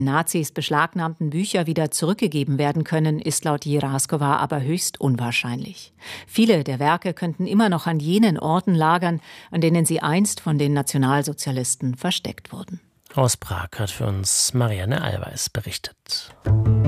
Nazis beschlagnahmten Bücher wieder zurückgegeben werden können, ist laut Jiraskova aber höchst unwahrscheinlich. Viele der Werke könnten immer noch an jenen Orten lagern, an denen sie einst von den Nationalsozialisten versteckt wurden. Aus Prag hat für uns Marianne Allweis berichtet.